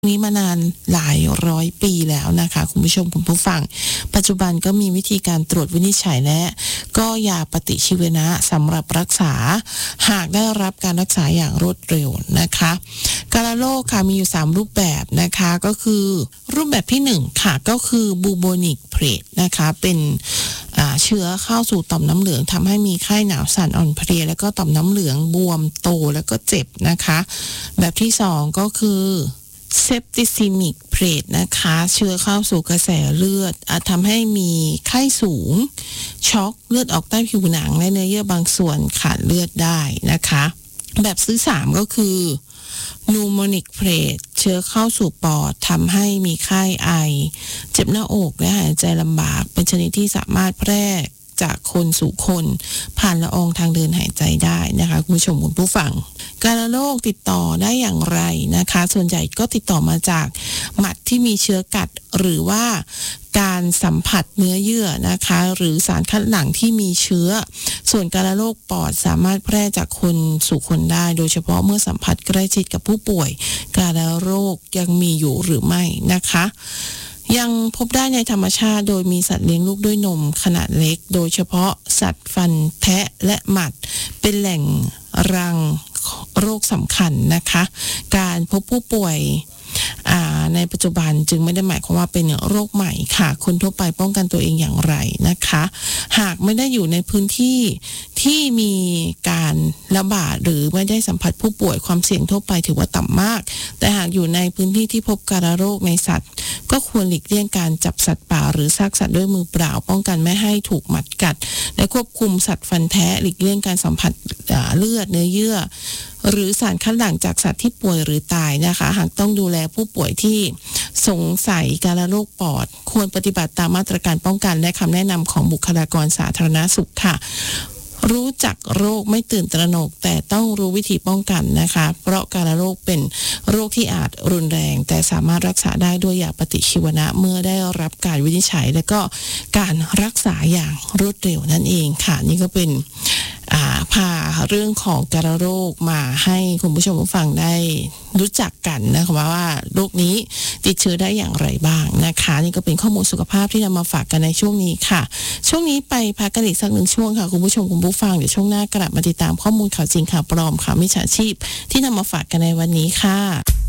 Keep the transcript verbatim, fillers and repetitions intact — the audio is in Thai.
นี้มานานหลายร้อยปีแล้วนะคะคุณผู้ชมคุณผู้ฟังปัจจุบันก็มีวิธีการตรวจวินิจฉัยและก็ยาปฏิชีวนะสำหรับรักษาหากได้รับการรักษาอย่างรวดเร็วนะคะกาฬโรคค่ะมีอยู่สามรูปแบบนะคะก็คือรูปแบบที่หนึ่งค่ะก็คือบูโบนิกเพลทนะคะเป็นเชื้อเข้าสู่ต่อมน้ำเหลืองทำให้มีไข้หนาวสั่นอ่อนเพลียแล้วก็ต่อมน้ำเหลืองบวมโตแล้วก็เจ็บนะคะแบบที่สองก็คือเซปติซิมิกเพลทนะคะเชื้อเข้าสู่กระแสเลือดอาจทำให้มีไข้สูงช็อกเลือดออกใต้ผิวหนังและเนื้อเยื่อบางส่วนขาดเลือดได้นะคะแบบที่สามก็คือนูโมนิกเพลทเชื้อเข้าสู่ปอดทำให้มีไข้ไอเจ็บหน้าอกและหายใจลำบากเป็นชนิดที่สามารถแพร่จากคนสู่คนผ่านละอองทางเดินหายใจได้นะคะคุณผู้ชมคุณผู้ฟังกาฬโรคติดต่อได้อย่างไรนะคะส่วนใหญ่ก็ติดต่อมาจากหมัดที่มีเชื้อกัดหรือว่าการสัมผัสเนื้อเยื่อนะคะหรือสารคัดหลั่งที่มีเชื้อส่วนกาฬโรคปอดสามารถแพร่จากคนสู่คนได้โดยเฉพาะเมื่อสัมผัสใกล้ชิดกับผู้ป่วยกาฬโรคยังมีอยู่หรือไม่นะคะยังพบได้ในธรรมชาติโดยมีสัตว์เลี้ยงลูกด้วยนมขนาดเล็กโดยเฉพาะสัตว์ฟันแทะและหมัดเป็นแหล่งรังโรคสำคัญนะคะการพบผู้ป่วยในปัจจุบันจึงไม่ได้หมายความว่าเป็นโรคใหม่ค่ะคนทั่วไปป้องกันตัวเองอย่างไรนะคะหากไม่ได้อยู่ในพื้นที่ที่มีการระบาดหรือไม่ได้สัมผัสผู้ป่วยความเสี่ยงทั่วไปถือว่าต่ำมากแต่หากอยู่ในพื้นที่ที่พบกาฬโรคในสัตว์ก็ควรหลีกเลี่ยงการจับสัตว์ป่าหรือซากสัตว์ด้วยมือเปล่าป้องกันไม่ให้ถูกหมัดกัดและควบคุมสัตว์ฟันแทะหลีกเลี่ยงการสัมผัสเลือดเนื้อเยื่อหรือสารคัดหลั่งจากสัตว์ที่ป่วยหรือตายนะคะหากต้องดูแลผู้ป่วยที่สงสัยกาฬโรคปอดควรปฏิบัติตามมาตรการป้องกันและคำแนะนำของบุคลากรสาธารณสุขค่ะรู้จักโรคไม่ตื่นตระหนกแต่ต้องรู้วิธีป้องกันนะคะเพราะกาฬโรคเป็นโรคที่อาจรุนแรงแต่สามารถรักษาได้ด้วยยาปฏิชีวนะเมื่อได้รับการวินิจฉัยและก็การรักษาอย่างรวดเร็วนั่นเองค่ะนี่ก็เป็นพาเรื่องของกาฬโรคมาให้คุณผู้ชมผู้ฟังได้รู้จักกันนะคะว่าโรคนี้ติดเชื้อได้อย่างไรบ้างนะคะนี่ก็เป็นข้อมูลสุขภาพที่นำมาฝากกันในช่วงนี้ค่ะช่วงนี้ไปพักกันอีกสักหนึ่งช่วงค่ะคุณผู้ชมคุณผู้ฟังเดี๋ยวช่วงหน้ากลับมาติดตามข้อมูลข่าวจริงข่าวปลอมข่าวมิจฉาชีพที่นำมาฝากกันในวันนี้ค่ะ